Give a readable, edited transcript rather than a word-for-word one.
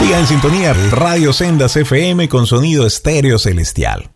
Siga en sintonía, Radio Sendas FM con sonido estéreo celestial.